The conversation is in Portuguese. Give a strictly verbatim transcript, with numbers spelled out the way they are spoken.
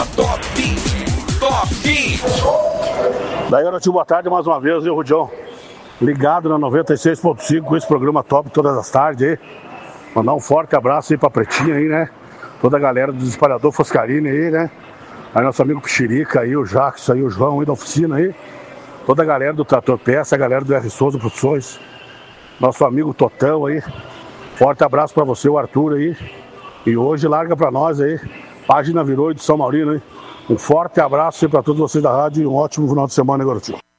Top vinte. Top vinte. Daí, Garotinho, boa tarde mais uma vez, eu, Rudião. Ligado na noventa e seis ponto cinco com esse programa top todas as tardes aí. Mandar um forte abraço aí pra Pretinha aí, né? Toda a galera do Espalhador Foscarini aí, né? Aí nosso amigo Pichirica aí, o Jackson aí, o João aí da oficina aí. Toda a galera do Trator Peça, a galera do R. Souza Produções. Nosso amigo Totão aí. Forte abraço pra você, o Arthur aí. E hoje larga pra nós aí. Página Virou de São Maurino aí. Um forte abraço aí pra todos vocês da rádio e um ótimo final de semana, né, Garotinho?